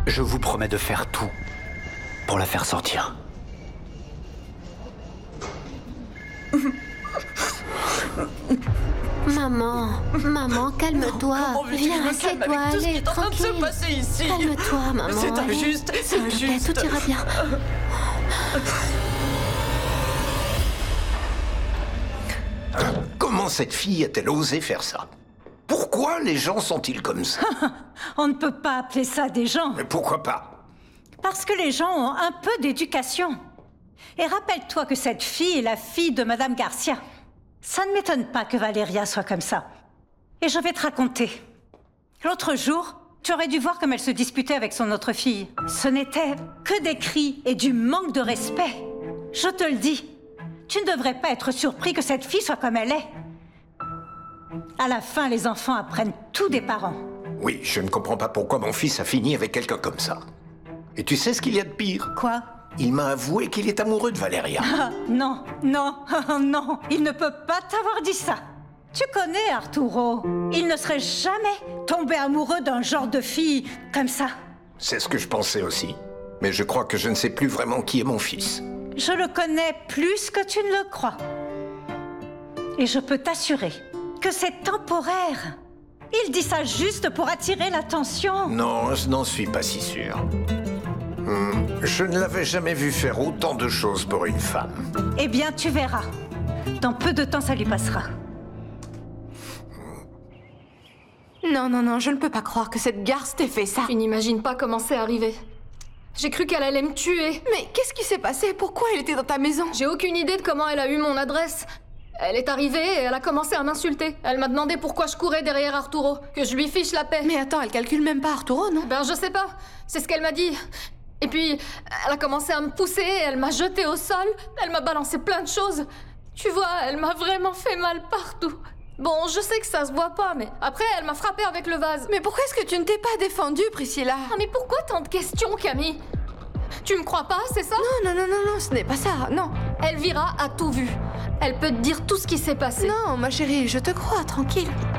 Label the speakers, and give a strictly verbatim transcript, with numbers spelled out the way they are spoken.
Speaker 1: Je vous promets de faire tout pour la faire sortir.
Speaker 2: Maman, maman, calme-toi. Viens, assieds-toi, allez, tranquille. Calme-toi, maman.
Speaker 3: C'est injuste, c'est injuste.
Speaker 2: Tout ira bien.
Speaker 4: Comment cette fille a-t-elle osé faire ça? Pourquoi les gens sont-ils comme ça?
Speaker 5: On ne peut pas appeler ça des gens.
Speaker 4: Mais pourquoi pas?
Speaker 5: Parce que les gens ont un peu d'éducation. Et rappelle-toi que cette fille est la fille de Madame Garcia. Ça ne m'étonne pas que Valéria soit comme ça. Et je vais te raconter. L'autre jour, tu aurais dû voir comme elle se disputait avec son autre fille. Ce n'était que des cris et du manque de respect. Je te le dis, tu ne devrais pas être surpris que cette fille soit comme elle est. À la fin, les enfants apprennent tout des parents.
Speaker 4: Oui, je ne comprends pas pourquoi mon fils a fini avec quelqu'un comme ça. Et tu sais ce qu'il y a de pire?
Speaker 5: Quoi?
Speaker 4: Il m'a avoué qu'il est amoureux de Valéria.
Speaker 5: Ah, non, non, non, il ne peut pas t'avoir dit ça. Tu connais Arturo. Il ne serait jamais tombé amoureux d'un genre de fille comme ça.
Speaker 4: C'est ce que je pensais aussi. Mais je crois que je ne sais plus vraiment qui est mon fils.
Speaker 5: Je le connais plus que tu ne le crois. Et je peux t'assurer que c'est temporaire. Il dit ça juste pour attirer l'attention.
Speaker 4: Non, je n'en suis pas si sûr. Hmm, je ne l'avais jamais vu faire autant de choses pour une femme.
Speaker 5: Eh bien, tu verras. Dans peu de temps, ça lui passera.
Speaker 3: Non, non, non, je ne peux pas croire que cette garce t'ait fait ça.
Speaker 6: Tu n'imagines pas comment c'est arrivé. J'ai cru qu'elle allait me tuer.
Speaker 3: Mais qu'est-ce qui s'est passé? Pourquoi elle était dans ta maison?
Speaker 6: J'ai aucune idée de comment elle a eu mon adresse. Elle est arrivée et elle a commencé à m'insulter. Elle m'a demandé pourquoi je courais derrière Arturo, que je lui fiche la paix.
Speaker 3: Mais attends, elle calcule même pas Arturo, non?
Speaker 6: Ben je sais pas, c'est ce qu'elle m'a dit. Et puis, elle a commencé à me pousser, elle m'a jeté au sol, elle m'a balancé plein de choses. Tu vois, elle m'a vraiment fait mal partout. Bon, je sais que ça se voit pas, mais après, elle m'a frappé avec le vase.
Speaker 3: Mais pourquoi est-ce que tu ne t'es pas défendue, Priscilla?
Speaker 6: Ah, mais pourquoi tant de questions, Camille? Tu me crois pas, c'est ça?
Speaker 3: Non, non, non, non, non, ce n'est pas ça, non.
Speaker 6: Elvira a tout vu. Elle peut te dire tout ce qui s'est passé.
Speaker 3: Non, ma chérie, je te crois, tranquille.